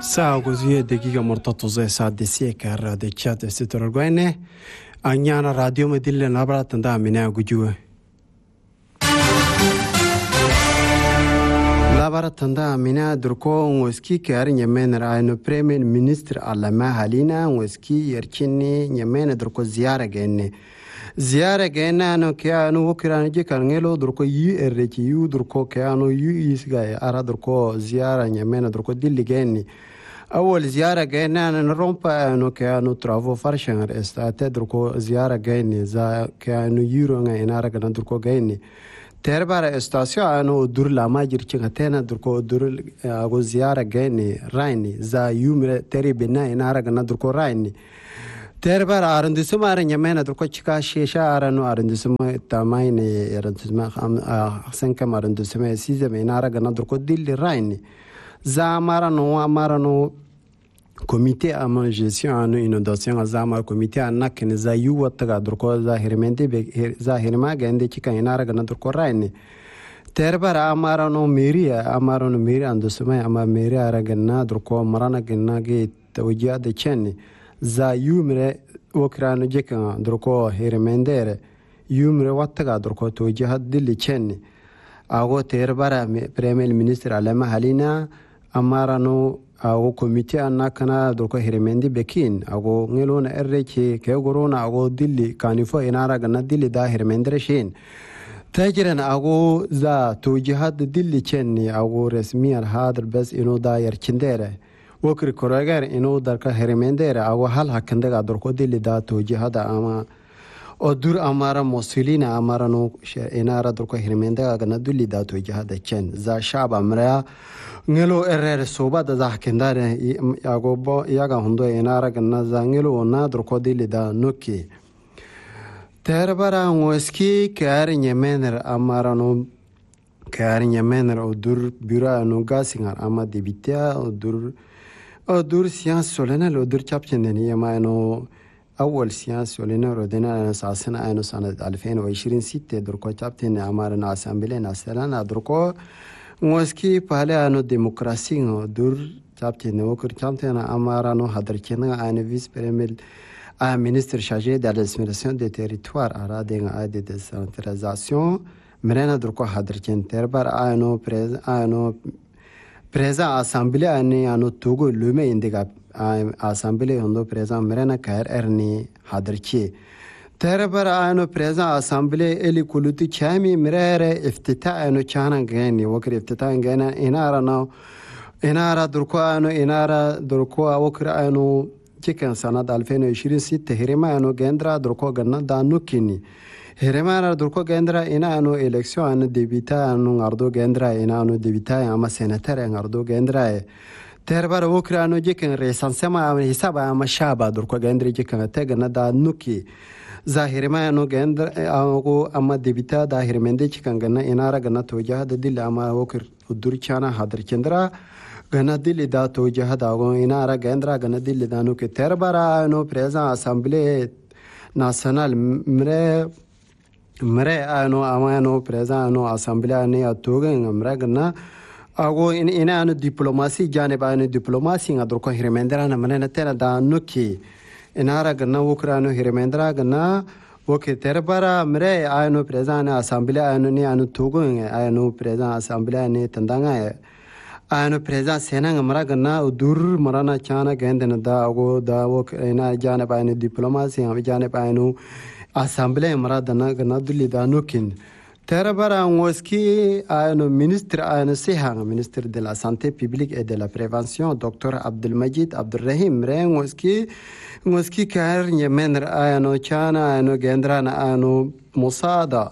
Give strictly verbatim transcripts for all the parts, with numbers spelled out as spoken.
Saa così è daqiqa mortato zai saa de sieka ra de chat sitor gwene anyana radio me dille nabra tanda mina gujuwe labara tanda mina durko ngoski kar nyemen ra no premier ministre Allama Halina ngoski yerchini nyemen durko ziara genne ziara genne no kya no wokirani je kan ngelo durko yi errechi yu durko kya no yu isga ara durko ziara nyemen durko dilli genne أول زيارة جينا نرومبا إنه كانوا ترافو فرشان استأتى دركو زيارة جيني زا كانوا يرونا إنارا كنا دركو جيني تربارة استاسيو إنه دور لما جرتشنا تنا دركو دور أقول زيارة جيني رايني زا يوم تري بنا إنارا كنا دركو رايني تربارة أرندسما أرنيمنا دركو تشكا شيشة أرنو أرندسما تامايني أرندسما خم سنكم أرندسما سيزم إنارا كنا دركو ديل رايني زا مارانو أمارانو comité à ma gestion à inondation à zama comité à nakin za yuwa taga durko za hirmente be za hirma gande chika inara gana durko raini terbara amara no meria amara no meria andosuma ama meria ara gana durko marana gana ge tawjiya de chenni za yumre okrano jeka durko hirmendere yumre wattaga durko tawjiya dilli chenni ago terbara premier ministre Allama Halina amara no ago comité anna kana durko hirmendi bekin ago ngelona erreche ke gorona ago dilli kanifo inara gana dilli da hirmendere shin tajiran ago za to jihad dilli chenni ago resmiyan hadar bas ino da yarchindere wokri koragar ino darka hirmendere ago hal hakkanda durko dilli da to jihad ama odur amara muslina amara no inara durko hirmendega gana dilli da to jihad chen za shaba mra ngelo erre soba da zakendare yago bo yaga hundo enara ganna zangelo na durko dili da nuki terbara ngoski kar nyemener amarano kar nyemener odur bura no gasingar ama debitia odur odur science solennel odur chapchendeni yamano أول سياسة ولنا ردنا أساسنا أنو سنة ألفين وعشرين ستة دركو chapten amarana assemblée nationale دركو ngoski pale ano demokrasi ngo dur chapte ne okur chapte na amara no hadarchena ane vice premier a ministre chargé de l'administration des territoires ara de nga de décentralisation merena durko hadarchen terbar ano prez ano preza assemblée ane ano togo lume indiga assemblée hondo preza merena kair erni hadarchi تربر أنو بريزا أسامبلي إلي كلوتي كامي مرارة افتتاء أنو كان غني وكر افتتاء غنا إنارا نو إنارا دركو أنو إنارا دركو وكر أنو كيكن سنة ألفين وعشرين ستة هرما أنو غندرا دركو غنا دانو كيني هرما دركو غندرا إنا أنو إلكسيون أنو ديبيتا أنو غاردو غندرا إنا أنو ديبيتا أما سيناتر غاردو غندرا تربر وكر أنو جيكن ريسانسما أما حساب أما شابا دركو غندرا جيكن تغنا دانو كي ظاهر ما انه غندر او اما دبيتا ظاهر مندي كانغنا انارا غنا توجه دل اما وكر ودور چانا حاضر چندرا غنا دل دا توجه دا انارا غندرا غنا دل دانو کے تربارا انه پریزا اسمبلی ناسيونال مره مره انه اما انه پریزا انه اسمبلی نے اتوگن مره غنا اگو ان ان انه ډیپلوماسي جانب انه ډیپلوماسي غدر کو هرمندرا نه تر دا نوکي إنارا غنا وكرانو هيرمندرا غنا وكي تربارا مري آينو بريزان أسامبلي آينو ني آينو توغن آينو بريزان أسامبلي ني تندانغا آينو بريزان سينا مرا غنا ودور مرانا چانا غندن دا أغو دا وك إنا جانب آينو ديپلوماسي هم جانب آينو أسامبلي مرا دنا غنا دولي دا نوكين تربارا موسكي آينو منستر آينو سيهان منستر de la santé publique et de la prévention docteur Abdelmajid Abdelrahim مري موسكي موسكي كار نيمنر آينو چانا آينو گندران آينو مساعدة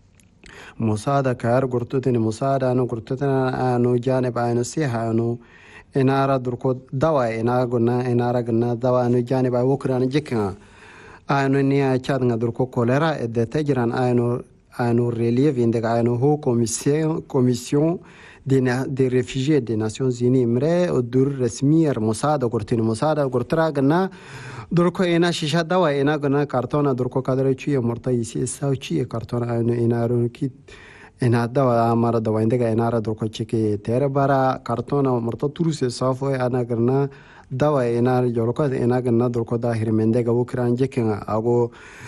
مساعدة كار قرطتني مساعدة آينو قرطتنا آينو جانب آينو سيها آينو إنارا دركو دواء إنارا قلنا إنارا قلنا دواء آينو جانب آينو وكران جكنا آينو نيا چادنا دركو كوليرا إدى تجران آينو آينو ريليف إندك آينو هو كوميسيون كوميسيون des réfugiés des Nations Unies مري ودور رسمية مساعدة قرطين مساعدة قرطرا قلنا دركو إنا شيشة دواء إنا قلنا كارتونا دركو كادر چوية مرتا يسي ساو چوية كارتونا آينو إنا رونكي ina dawa amara dawa indega inara durko chiki tere bara kartona marto turuse safo ana garna dawa ina jolko ina ganna durko da hirmende ga ukran jekinga ago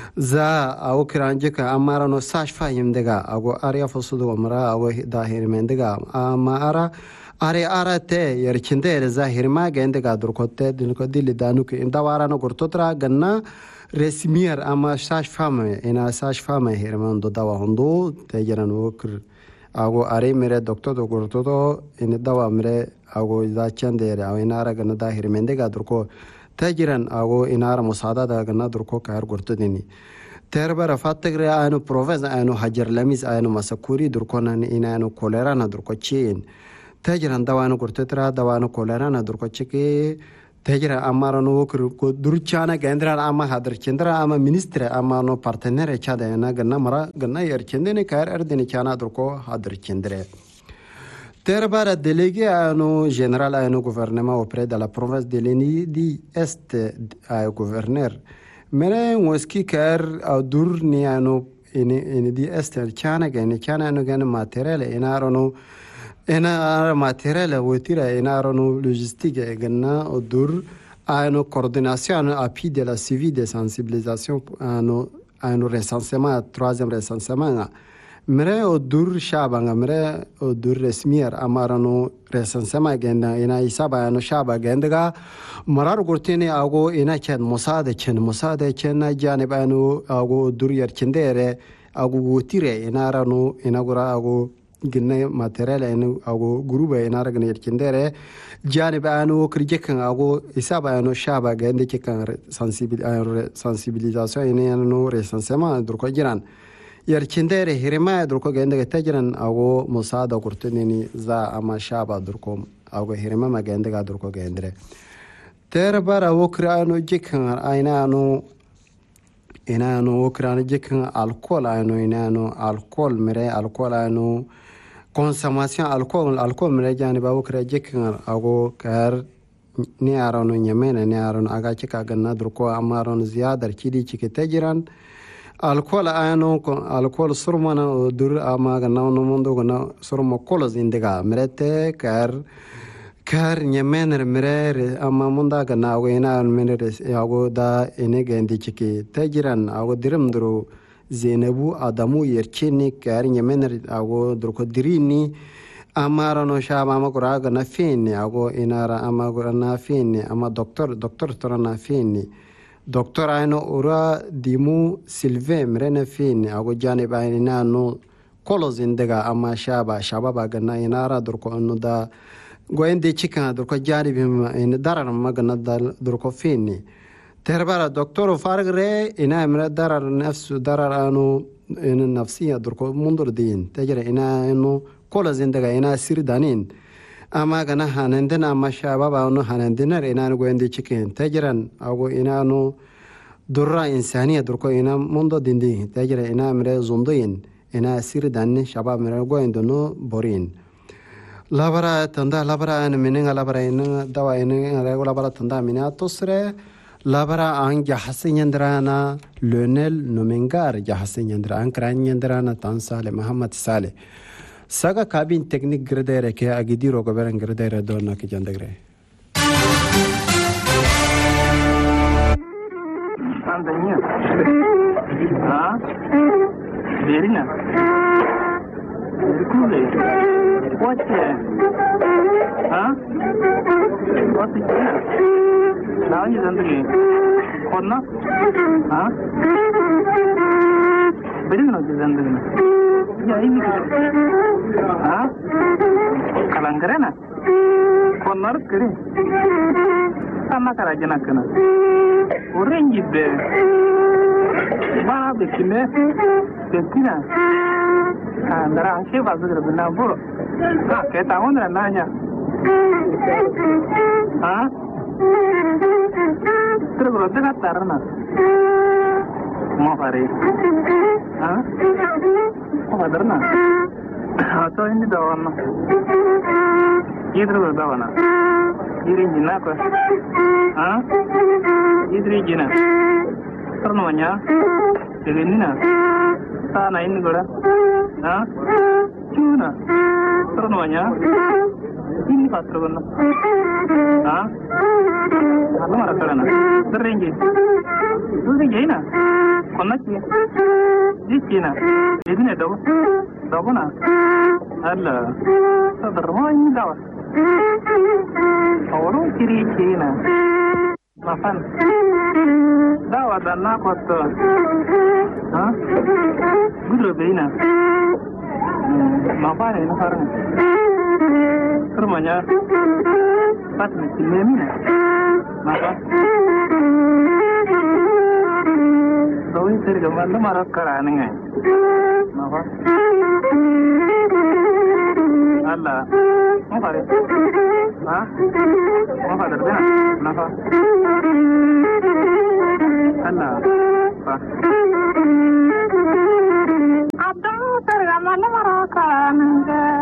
za ago kran jeka amara no sash fayimdega ago arya fosudu amara ago da hirmende ga amara are arate yerchinde za hirma gende ga durkote dinko dili danuke indawara no gurtotra ganna resmier ama sash fame ina sash fame hirmando dawa hondo tejeran okr ago are mere doctor do gurtoto in dawa mere ago za chandere ago inara ganna da hirmende ga durko tejeran ago inara musada da ganna durko kar gurtodini terbara fategre anu province anu hajar lamis anu masakuri durkona ina anu kolera na durko chin tajiran dawanu kurtetra dawanu kolerana durkocheke tajira amarano ko durchana gendra ama hadar chendra ama ministre ama no partenaire chada na ganna mara ganna yer chendene kar ardene chana durko hadar chendre terbara délégué anu général anu gouvernement auprès de la province de l'Eni di est a gouverneur mere woski kar adur ni anu eni di est chana gene chana anu gene materiel enarano ena materiel wotira ena rono logistique ganna odur ano coordination appui de la suivi de sensibilisation ano ano recensement troisième recensement mere odur shabanga mere odur resmier amarano recensement ganna ena isaba ano shaba gandaga marar gurtini ago ena chen musade chen musade chen janib ano ago dur yer chendere ago wotire ena rono ena gura ago ginne material en ago groupe en aragn yerkindere janib anu krijekan ago isaba anu shaba gande kekan sensibilisation en anu recensement durko jiran yerkindere hirma durko gande tajiran ago musada kurtunini za ama shaba durko ago hirma ma gande ga durko gandre terbara wokra anu jekan aina anu ina anu wokra anu jekan alcool anu ina anu alcool mere alcool anu consommation alcool alcool mere jani ba wokra jekan ago kar ni arano nyamena ni arano aga chika ganna durko amaron ziyadar chidi chike tajiran alcool ano alcool surmana dur ama ganna no mundo ganna surmo kolos indiga merete kar kar nyamena mere ama munda ganna ago ina mere ago da ene gendi chike tajiran ago dirim duru Zenebu Adamu yerchini kar nyemener ago durko dirini amara no shaba ama kuraga na fini ago inara ama na fini ama doctor doctor tora na fini doctor ayno ura dimu silve mrena fini ago jani ba ina no kolos indega ama shaba shaba ba gana inara durko no da goende chika durko jani bima in darar magana dal durko fini تربارة دكتور فارغري إنا من درر نفس درر أنو إن النفسية دركو منظر دين تجري إنا إنه كل زندقة إنا سير دانين أما كنا هنندنا أما شباب أنو هنندنا إنا نقول عندي شكين تجرن أو إنا أنو درة إنسانية دركو إنا منظر دين دي تجري إنا من زندين إنا سير دانين شباب من نقول عندنا بورين لابرا تندا لابرا أنا منين لابرا إنا دوا إنا لابرا تندا منها تصرى labara an jahase nyandrana Lionel Nomengar jahase nyandra an kran nyandrana tan sale Muhammad Saleh saga kabin teknik gredere ke agidiro goberan gredere donna ke jandagre andanya ha derina kule wache ha wache 나이 전들이 혼나? 아? 베리는 어디 전들이? 야 이미 아? kalangkarena honnar kare sama karajana kana orange be ba be kime tekina andara anche bazura bina buro ha ke ta ondra nanya ha terus berada karena mau hari, ah, mau karena, atau ini dawan, ini terus dawan, ini jina apa, ah, ini jina, terus namanya, ini na, tanah ini gula, ah, Cuna. Ternuanya. Ini pastor benar. Ah? Apa marah kerana? Terringgi. Terringgi na. Kona sih? Di Cina. Di sini ada. Tahu na? Ada. Ternuanya tahu. Orang kiri Cina. Makan. Tahu ada nak kotor. Ah? Guru bina. Makan ini sekarang. Termanya pas mesti memina. Maka doi seri gambar tu marah kerana ni. Maka Allah, mau kari? Ah, mau kari tu na? Maka Allah, apa? Abang seri gambar tu marah kerana.